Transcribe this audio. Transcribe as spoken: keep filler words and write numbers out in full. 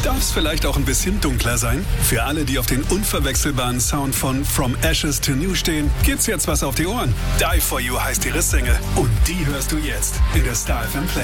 Darf's vielleicht auch ein bisschen dunkler sein? Für alle, die auf den unverwechselbaren Sound von From Ashes to New stehen, gibt's jetzt was auf die Ohren. Die For You heißt ihre Single und die hörst du jetzt in der Star F M Play.